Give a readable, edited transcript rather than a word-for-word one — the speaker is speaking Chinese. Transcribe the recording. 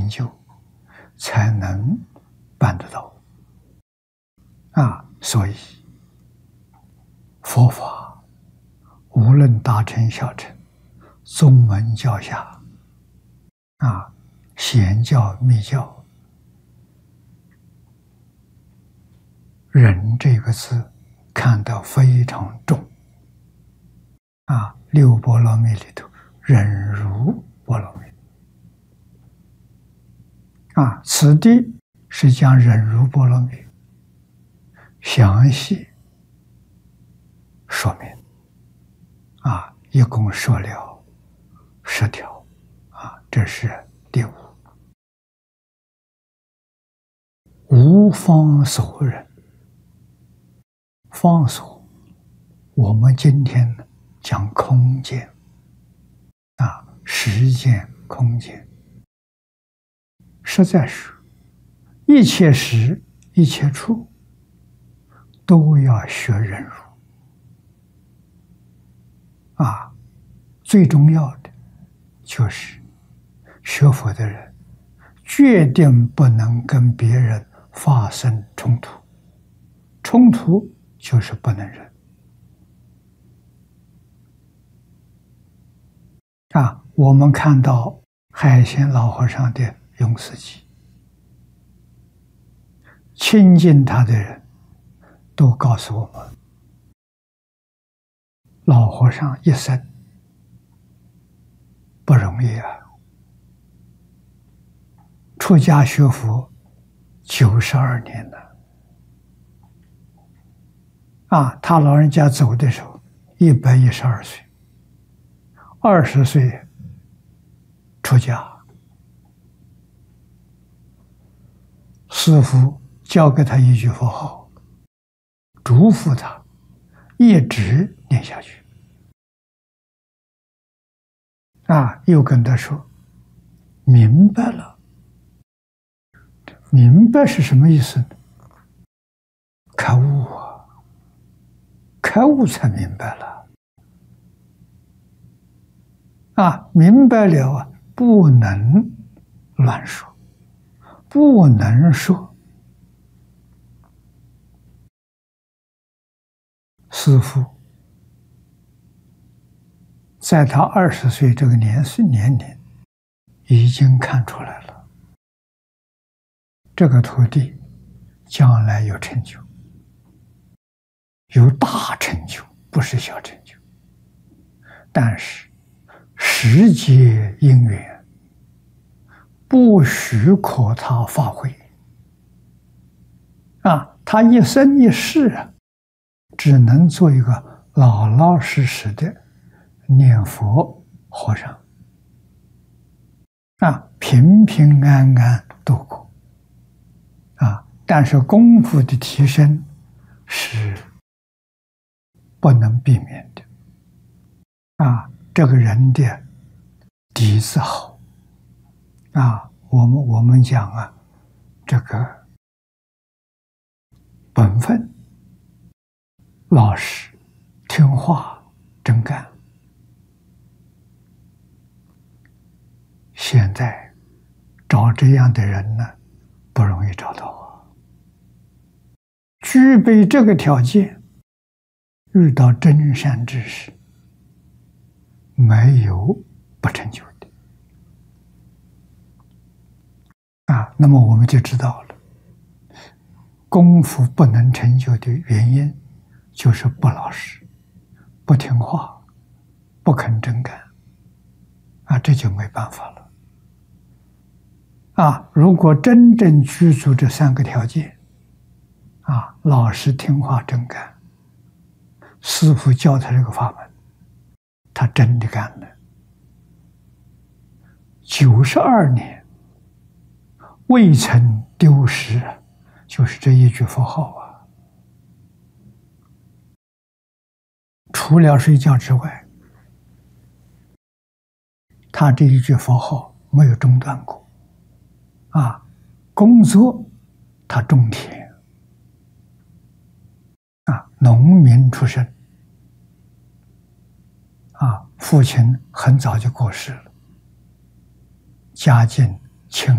究，才能办得到。所以佛法无论大乘小乘、宗门教下，显教密教，忍这个字看得非常重。六波罗蜜里头，忍辱波罗蜜。此地是将忍辱波罗蜜详细说明。一共说了10条。这是第5。无方所忍。方所，我们今天讲空间，时间、空间，实在是一切时、一切处都要学忍辱。最重要的就是学佛的人决定不能跟别人发生冲突，冲突就是不能忍。我们看到海鲜老和尚的永死记，亲近他的人都告诉我们，老和尚一生不容易出家学佛92年了。他老人家走的时候112岁，20岁出家，师父教给他一句佛号，嘱咐他一直念下去。又跟他说明白了。明白是什么意思呢？开悟开悟才明白了。明白了不能乱说，不能说。师父在他20岁这个年龄已经看出来了，这个徒弟将来有成就，有大成就，不是小成就。但是时节因缘不许可他发挥。他一生一世只能做一个老老实实的念佛和尚，平平安安度过。但是功夫的提升是不能避免的。这个人的底子好，我们讲这个本分、老实、听话、真干。现在找这样的人呢，不容易找到具备这个条件，遇到真善知识，没有不成就的。那么我们就知道了，功夫不能成就的原因，就是不老实、不听话、不肯真干。这就没办法了。如果真正具足这3个条件，老实、听话、真干，师父教他这个法门，他真的干了。92年未曾丢失，就是这一句佛号除了睡觉之外，他这一句佛号没有中断过。工作他种田，农民出身，父亲很早就过世了，家境清